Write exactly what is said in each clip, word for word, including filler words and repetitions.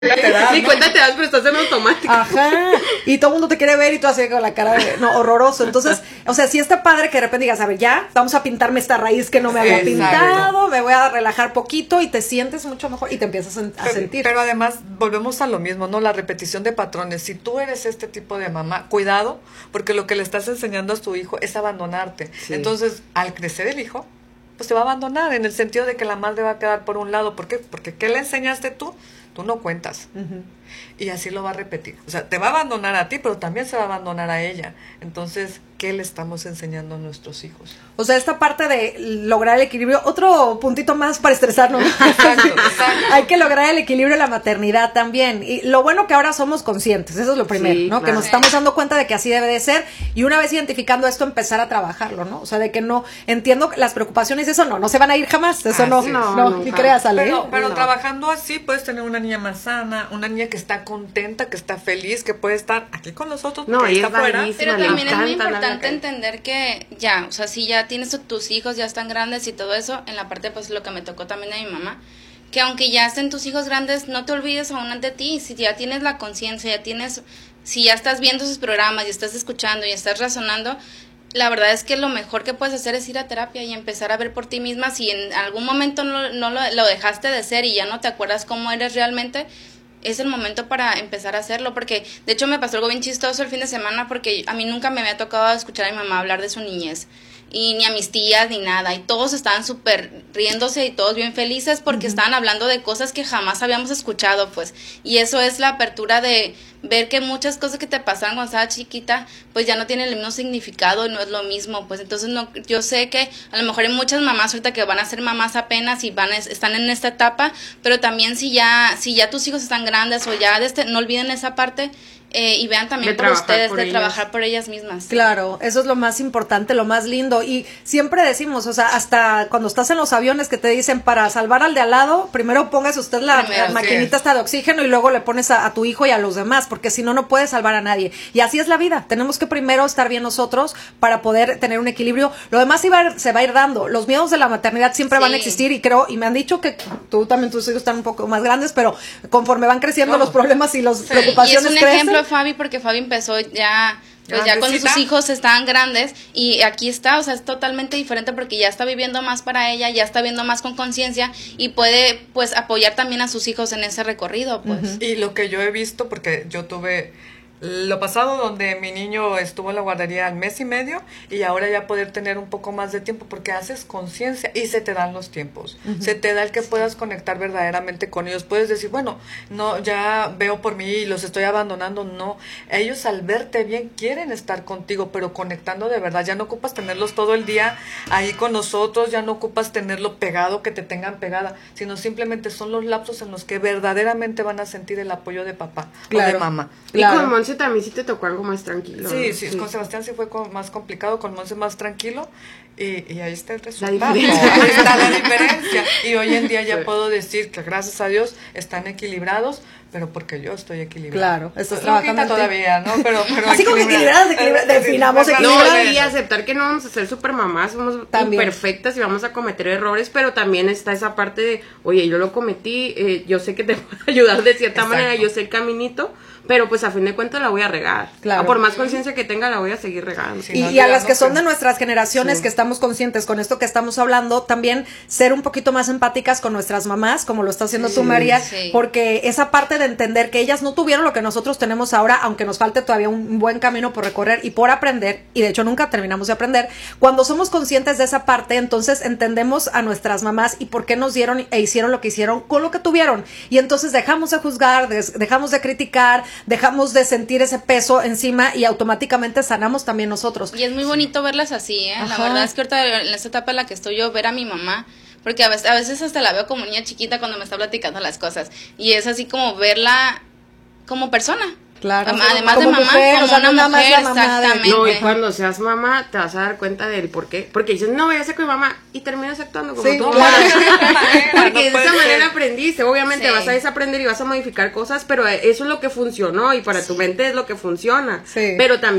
te das, Ni ¿no? cuenta te das, pero estás en automático. Ajá, y todo el mundo te quiere ver y tú así con la cara de, no, horroroso. Entonces, o sea, sí está padre que de repente digas, a ver, ya, vamos a pintarme esta raíz que no me había Exacto. pintado, me voy a relajar poquito y te sientes mucho mejor y te empiezas a Pero, sentir. pero además volvemos a lo mismo, ¿no? La repetición de patrones. Si tú eres este tipo de mamá, cuidado, porque lo que le estás enseñando a tu hijo es abandonarte. Sí. Entonces, al crecer el hijo, pues te va a abandonar, en el sentido de que la madre va a quedar por un lado. ¿Por qué? Porque ¿qué le enseñaste tú? Tú no cuentas. Uh-huh. Y así lo va a repetir. O sea, te va a abandonar a ti, pero también se va a abandonar a ella. Entonces, ¿qué le estamos enseñando a nuestros hijos? O sea, esta parte de lograr el equilibrio, otro puntito más para estresarnos. Exacto, exacto. Hay que lograr el equilibrio de la maternidad también. Y lo bueno que ahora somos conscientes, eso es lo primero, Sí, ¿no? claro. Que nos estamos dando cuenta de que así debe de ser y una vez identificando esto, empezar a trabajarlo, ¿no? O sea, de que no, entiendo las preocupaciones, eso no, no se van a ir jamás, eso Ah, no, sí. no, No, ni nunca. creas, Ale. Pero, ¿eh? pero No. trabajando así puedes tener una niña más sana, una niña que está contenta, que está feliz, que puede estar aquí con nosotros, No, porque ella está es afuera. vaguísima. Pero le también es muy encanta andar en la importante calle. entender que ya, o sea, si ya tienes tus hijos, ya están grandes y todo eso, en la parte pues lo que me tocó también de mi mamá, que aunque ya estén tus hijos grandes, no te olvides aún de ti, si ya tienes la conciencia, ya tienes, si ya estás viendo sus programas y estás escuchando y estás razonando, la verdad es que lo mejor que puedes hacer es ir a terapia y empezar a ver por ti misma. Si en algún momento no, no lo, lo dejaste de ser y ya no te acuerdas cómo eres realmente, es el momento para empezar a hacerlo, porque de hecho me pasó algo bien chistoso el fin de semana, porque a mí nunca me había tocado escuchar a mi mamá hablar de su niñez, y ni a mis tías ni nada, y todos estaban súper riéndose y todos bien felices porque uh-huh. estaban hablando de cosas que jamás habíamos escuchado, pues, y eso es la apertura de ver que muchas cosas que te pasaban cuando estabas chiquita, pues ya no tienen el mismo significado y no es lo mismo, pues entonces no, yo sé que a lo mejor hay muchas mamás ahorita que van a ser mamás apenas y van a, están en esta etapa, pero también si ya, si ya tus hijos están grandes o ya, de este, no olviden esa parte. Eh, y vean también de por ustedes, por de ellas. trabajar por ellas mismas. Claro, eso es lo más importante, lo más lindo. Y siempre decimos, o sea, hasta cuando estás en los aviones que te dicen para salvar al de al lado, primero póngase usted la, Primero, la maquinita esta de oxígeno y luego le pones a, a tu hijo y a los demás, porque si no, no puedes salvar a nadie. Y así es la vida. Tenemos que primero estar bien nosotros para poder tener un equilibrio. Lo demás iba a, se va a ir dando. Los miedos de la maternidad siempre Sí. van a existir y creo, y me han dicho que tú también, tus hijos están un poco más grandes, pero conforme van creciendo Oh. los problemas y las Sí, preocupaciones y es un crecen. ejemplo, Fabi, porque Fabi empezó ya, pues ya cuando Grandecita. sus hijos estaban grandes y aquí está, o sea, es totalmente diferente porque ya está viviendo más para ella, ya está viendo más con conciencia y puede, pues, apoyar también a sus hijos en ese recorrido, pues. Ujú. Y lo que yo he visto, porque yo tuve lo pasado donde mi niño estuvo en la guardería al mes y medio y ahora ya poder tener un poco más de tiempo porque haces conciencia y se te dan los tiempos, uh-huh. se te da el que puedas conectar verdaderamente con ellos. Puedes decir, bueno, no, ya veo por mí y los estoy abandonando. No, ellos al verte bien quieren estar contigo, pero conectando de verdad. Ya no ocupas tenerlos todo el día ahí con nosotros, ya no ocupas tenerlo pegado, que te tengan pegada, sino simplemente son los lapsos en los que verdaderamente van a sentir el apoyo de papá Claro. o de mamá. Claro. Y con Monse también sí te tocó algo más tranquilo. Sí, ¿no? sí, con Sebastián sí fue con- más complicado, con Monse más tranquilo y, y ahí está el resultado. diferencia. Ahí está la diferencia. Y hoy en día ya Sí. puedo decir que gracias a Dios están equilibrados, pero porque yo estoy equilibrada. Claro, estás No trabajando quita en ti. todavía, ¿no? Pero, pero Así como equilibradas, equilibradas, definamos No, equilibradas. y aceptar que no vamos a ser super mamás, somos También. imperfectas y vamos a cometer errores, pero también está esa parte de, oye, yo lo cometí, eh, yo sé que te puedo ayudar de cierta Exacto. manera, yo sé el caminito, pero pues a fin de cuentas la voy a regar. Claro. Ah, por más conciencia que tenga, la voy a seguir regando. Sí. Y, no y a las olvidando que son que- de nuestras generaciones, Sí. que estamos conscientes con esto que estamos hablando, también ser un poquito más empáticas con nuestras mamás, como lo está haciendo Sí. tú, María, Sí. porque esa parte de entender que ellas no tuvieron lo que nosotros tenemos ahora, aunque nos falte todavía un buen camino por recorrer y por aprender, y de hecho nunca terminamos de aprender, cuando somos conscientes de esa parte, entonces entendemos a nuestras mamás y por qué nos dieron e hicieron lo que hicieron con lo que tuvieron, y entonces dejamos de juzgar, des- dejamos de criticar, dejamos de sentir ese peso encima y automáticamente sanamos también nosotros. Y es muy bonito verlas así, ¿eh? La Ajá. verdad es que ahorita en esta etapa en la que estoy yo, ver a mi mamá, porque a veces, a veces hasta la veo como niña chiquita cuando me está platicando las cosas, y es así como verla como persona. Claro. Además Como de mamá, mujer, como o sea, una no nada más mujer, la mamá de- exactamente. No, y cuando seas mamá te vas a dar cuenta del por qué. Porque dices, no, voy a ser con mi mamá y terminas actuando como Sí, tu claro. mamá. Porque de No puede esa manera ser. aprendiste. Obviamente Sí. vas a desaprender y vas a modificar cosas, pero eso es lo que funcionó y para tu mente es lo que funciona. Sí. Pero también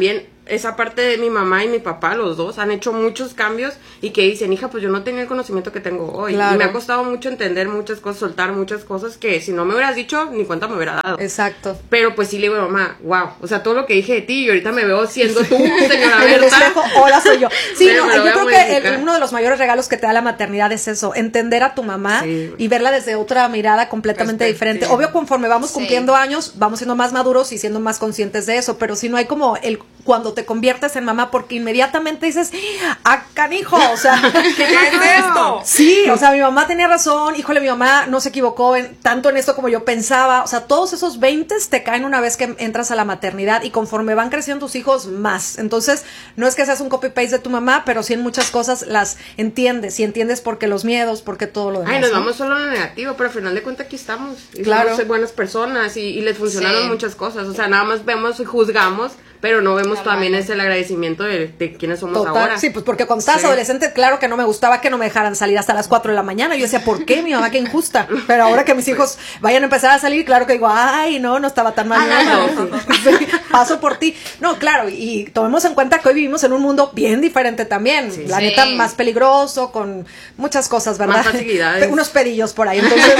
esa parte de mi mamá y mi papá, los dos, han hecho muchos cambios y que dicen, hija, pues yo no tenía el conocimiento que tengo hoy. Claro. Y me ha costado mucho entender muchas cosas, soltar muchas cosas que si no me hubieras dicho, ni cuenta me hubiera dado. Exacto. Pero pues sí le digo, mamá, wow, o sea, todo lo que dije de ti y ahorita me veo siendo tú, señora En el Berta. espejo, hola, soy yo. Sí, Pero no, me lo yo voy a creo que el- modificar. uno de los mayores regalos que te da la maternidad es eso, entender a tu mamá Sí. y verla desde otra mirada completamente Perspectiva. diferente. Obvio, conforme vamos Sí. cumpliendo años, vamos siendo más maduros y siendo más conscientes de eso, pero si no hay como el cuando te conviertes en mamá, porque inmediatamente dices, ¡ah, canijo! O sea, ¿Qué es esto? sí, o sea, mi mamá tenía razón, híjole, mi mamá no se equivocó en, tanto en esto como yo pensaba, o sea, todos esos veintes te caen una vez que entras a la maternidad y conforme van creciendo tus hijos, más. Entonces, no es que seas un copy-paste de tu mamá, pero sí en muchas cosas las entiendes, y entiendes por qué los miedos, por qué todo lo demás. Ay, nos ¿no? vamos solo en lo negativo, pero al final de cuentas aquí estamos. Y Claro. somos buenas personas y, y les funcionaron Sí. muchas cosas. O sea, nada más vemos y juzgamos, pero no vemos Claro. también ese el agradecimiento de, de quiénes somos Total, ahora. sí, pues porque cuando estabas Sí. adolescente, claro que no me gustaba que no me dejaran salir hasta las cuatro de la mañana. Yo decía, ¿por qué? Mi mamá, qué injusta. Pero ahora que mis hijos vayan a empezar a salir, claro que digo, ay, no, no estaba tan mal. Ah, ¿no? no, Sí, paso por ti. No, claro, y tomemos en cuenta que hoy vivimos en un mundo bien diferente también. Sí. La Sí. neta, más peligroso, con muchas cosas, ¿verdad? Más facilidades. Unos pedillos por ahí. Entonces,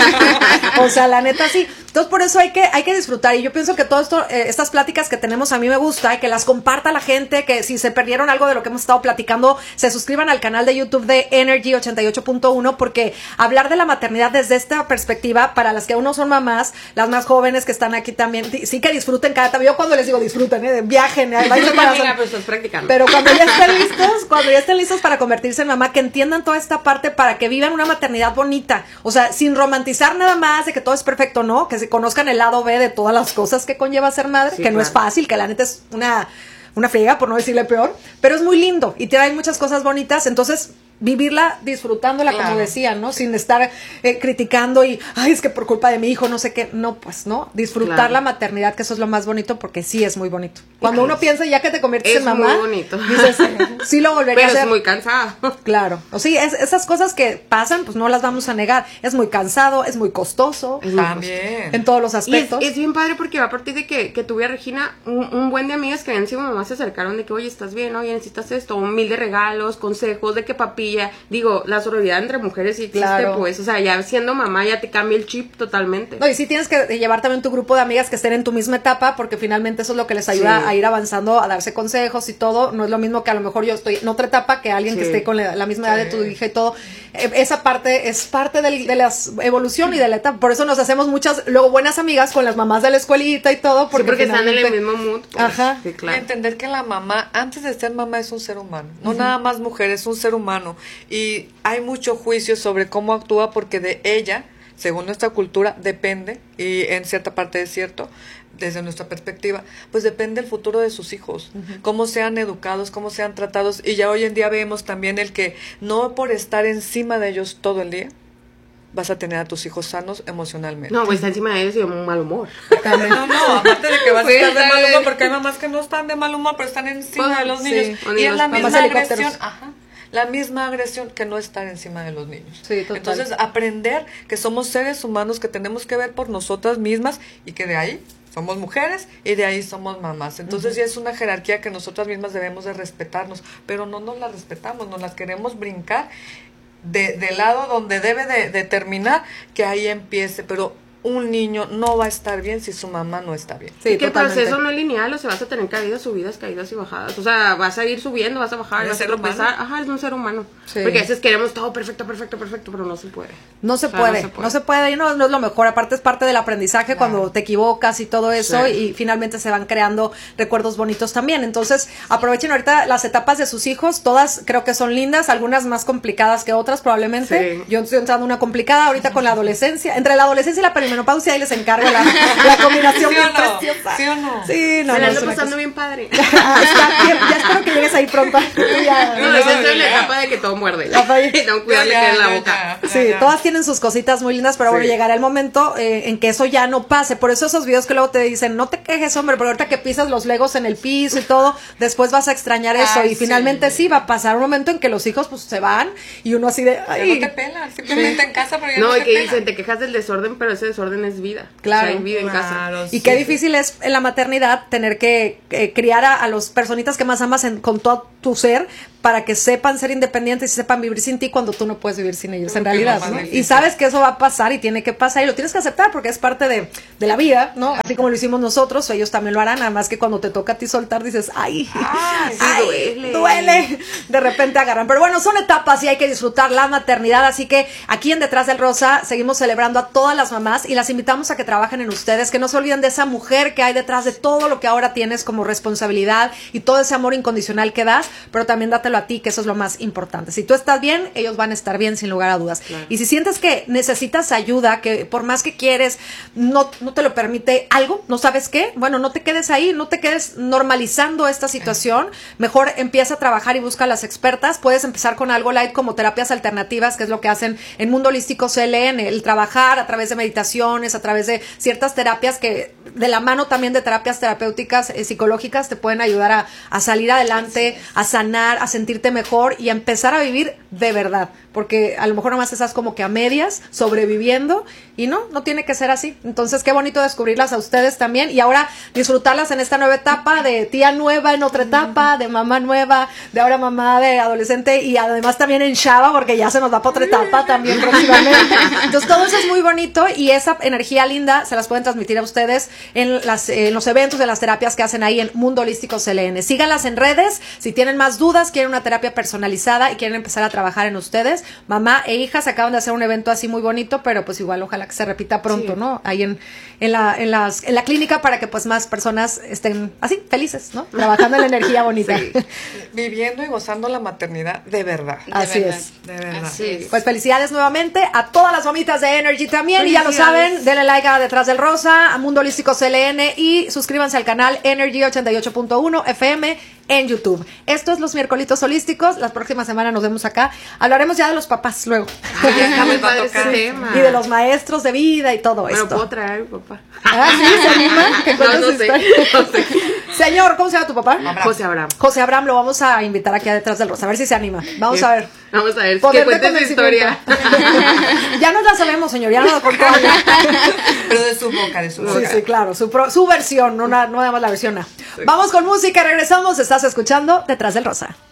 o sea, la neta, sí. Entonces, por eso hay que, hay que disfrutar. Y yo pienso que todo esto, eh, estas pláticas que tenemos, a mí me gusta, y que las comparta la gente, que si se perdieron algo de lo que hemos estado platicando, se suscriban al canal de YouTube de Energy ochenta y ocho punto uno, porque hablar de la maternidad desde esta perspectiva, para las que aún no son mamás, las más jóvenes que están aquí también, di- sí que disfruten cada etapa. Yo cuando les digo disfruten, ¿eh? Viajen, ¿eh? Váyanse para- Amiga, pero estás practicando. pero cuando ya estén listos, cuando ya estén listos para convertirse en mamá, que entiendan toda esta parte para que vivan una maternidad bonita. O sea, sin romantizar nada más de que todo es perfecto, no, que se conozcan el lado B de todas las cosas que conlleva ser madre, Sí, que no claro. es fácil, que la neta es una, una friega, por no decirle peor, pero es muy lindo y trae muchas cosas bonitas, entonces vivirla disfrutándola, Claro. como decían, ¿no? Sin estar eh, criticando y, ay, es que por culpa de mi hijo, no sé qué. No, pues, ¿no? Disfrutar Claro. la maternidad, que eso es lo más bonito, porque sí es muy bonito. Cuando uno piensa ya que te conviertes Es en mamá, muy bonito. dices, sí lo volvería Pero a hacer. es muy cansado. Claro, o sí, es, esas cosas que pasan, pues no las vamos a negar. Es muy cansado, es muy costoso, Es muy También. en todos los Y es, aspectos. es bien padre porque a partir de que, que tuve a Regina, un, un buen de amigas que habían sido mamás se acercaron de que, oye, estás bien, oye, necesitas esto, un mil de regalos, consejos, de que papilla. Digo, la sororidad entre mujeres sí existe, Claro. pues, o sea, ya siendo mamá ya te cambia el chip totalmente. No, y sí tienes que llevar también tu grupo de amigas que estén en tu misma etapa, porque finalmente eso es lo que les ayuda Sí. a ir avanzando, a darse consejos y todo. No es lo mismo que a lo mejor yo estoy en otra etapa que alguien que Sí. esté con la, la misma edad de tu hija y todo. Eh, esa parte es parte del- de la evolución y de la etapa. Por eso nos hacemos muchas, luego buenas amigas con las mamás de la escuelita y todo. Sí, Porque, porque están en el finalmente- mismo mood. pues. Ajá. Sí, Y claro. entender que la mamá, antes de ser mamá, es un ser humano. No nada más mujer, es un ser humano. Y hay mucho juicio sobre cómo actúa porque de ella, según nuestra cultura, depende, y en cierta parte es cierto, desde nuestra perspectiva, pues depende el futuro de sus hijos, cómo sean educados, cómo sean tratados. Y ya hoy en día vemos también el que no por estar encima de ellos todo el día, vas a tener a tus hijos sanos emocionalmente. No, pues está encima de ellos y de un mal humor. No, no, aparte de que vas a Pues, estar de mal ¿sabes? humor, porque hay mamás que no están de mal humor, pero están encima Pues, de los sí. niños. O ni Y es los la mamás misma helicópteros. agresión, ajá, la misma agresión que no estar encima de los niños. Sí, total. Entonces, aprender que somos seres humanos, que tenemos que ver por nosotras mismas y que de ahí somos mujeres y de ahí somos mamás. Entonces, ya es una jerarquía que nosotras mismas debemos de respetarnos, pero no nos la respetamos, nos las queremos brincar de, del lado donde debe de, de terminar, que ahí empiece, pero un niño no va a estar bien si su mamá no está bien. Sí, y que el totalmente. proceso no es lineal, o sea, vas a tener caídas, subidas, caídas y bajadas. O sea, vas a ir subiendo, vas a bajar, ¿Eres vas a ser tropezar. humano? Ajá, es un ser humano. Sí. Porque a veces queremos todo perfecto, perfecto, perfecto, pero no se puede. No se, O sea, puede, no se puede. no se puede, y no, no es lo mejor, aparte es parte del aprendizaje cuando te equivocas y todo eso, Sí. y finalmente se van creando recuerdos bonitos también. Entonces, aprovechen ahorita las etapas de sus hijos, todas creo que son lindas, algunas más complicadas que otras probablemente. Sí. Yo estoy entrando una complicada ahorita con la adolescencia, entre la adolescencia y la perimenopausia, ahí les encargo la, la combinación ¿Sí bien o no? preciosa. ¿Sí o no? Sí, no, Se no, la es ando una pasando cosa- bien padre. Ah, está bien, ya espero que llegues ahí pronto. Ya. No, esa es la ya. etapa de que todo muerde. La falla. Y tengo cuidado de Ya, que en la ya, boca. ya. Sí, todas tienen sus cositas muy lindas, pero Sí. bueno, llegará el momento eh, en que eso ya no pase. Por eso esos videos que luego te dicen, no te quejes, hombre, porque ahorita que pisas los legos en el piso y todo, después vas a extrañar eso. Ay, y finalmente sí. sí. va a pasar un momento en que los hijos pues se van y uno así de, Ya ay, no te pelan, simplemente en casa, pero ya no, No, y te que pelan. dicen, te quejas del desorden, pero ese desorden desorden es vida. Claro, o sea, hay vida en claro, casa. Y sí. qué difícil es en la maternidad tener que eh, criar a, a los personitas que más amas en- con todo tu ser para que sepan ser independientes y sepan vivir sin ti cuando tú no puedes vivir sin ellos, en Creo que realidad, es lo más ¿no? difícil. Y sabes que eso va a pasar y tiene que pasar y lo tienes que aceptar porque es parte de, de la vida, ¿no? Así como lo hicimos nosotros, ellos también lo harán, nada más que cuando te toca a ti soltar dices, ay, Ay, sí, ay, duele. duele, de repente agarran. Pero bueno, son etapas y hay que disfrutar la maternidad, así que aquí en Detrás del Rosa seguimos celebrando a todas las mamás y las invitamos a que trabajen en ustedes, que no se olviden de esa mujer que hay detrás de todo lo que ahora tienes como responsabilidad y todo ese amor incondicional que das, pero también dátelo a ti, que eso es lo más importante. Si tú estás bien, ellos van a estar bien sin lugar a dudas. Claro. Y si sientes que necesitas ayuda, que por más que quieres, no, no te lo permite algo, no sabes qué, bueno, no te quedes ahí, no te quedes normalizando esta situación, mejor empieza a trabajar y busca a las expertas. Puedes empezar con algo light como terapias alternativas, que es lo que hacen en Mundo Holístico C L N, el trabajar a través de meditaciones, a través de ciertas terapias que de la mano también de terapias terapéuticas eh, psicológicas te pueden ayudar a, a salir adelante, a sanar, a sentirte mejor y a empezar a vivir de verdad, porque a lo mejor nomás estás como que a medias sobreviviendo y no, no tiene que ser así. Entonces qué bonito descubrirlas a ustedes también y ahora disfrutarlas en esta nueva etapa de tía nueva en otra etapa, de mamá nueva, de ahora mamá de adolescente y además también en chava porque ya se nos va para otra etapa también próximamente. Entonces todo eso es muy bonito y esa energía linda se las pueden transmitir a ustedes en, las, en los eventos de las terapias que hacen ahí en Mundo Holístico C L N. Síganlas en redes, si tienen más dudas, quieren una terapia personalizada y quieren empezar a trabajar en ustedes, mamá e hijas acaban de hacer un evento así muy bonito, pero pues igual ojalá que se repita pronto, Sí. ¿no? Ahí en, en, la, en, las, en la clínica para que pues más personas estén así, felices, ¿no? Trabajando en la energía bonita. Sí. Viviendo y gozando la maternidad de verdad. De Así verdad. es. De verdad. Así es. Pues felicidades nuevamente a todas las mamitas de Energy también. Y ya lo Felicidades. saben, denle like a Detrás del Rosa, a Mundo Holístico C L N y suscríbanse al canal Energy ochenta y ocho punto uno F M en YouTube. Esto es Los Miércolitos Holísticos. La próxima semana nos vemos acá. Hablaremos ya de los papás luego. Ay, está muy Les va a padre ese tocar. tema. Y de los maestros de vida y todo Bueno, puedo esto. traer a mi papá. Ah, sí, se anima. Que No, cuente no su sé, historia. no sé. Señor, ¿cómo se llama tu papá? Abraham. José Abraham. José Abraham, lo vamos a invitar aquí a Detrás del Rosa, a ver si se anima. Vamos a ver. Vamos a ver, Poder que de cuente su historia. convencimiento. Ya nos la sabemos, señor, ya nos la contó. Pero de su boca, de su boca. Sí, sí, claro, su, pro- su versión, no, na- no nada más la versión A. Vamos con música, regresamos, estás escuchando Detrás del Rosa.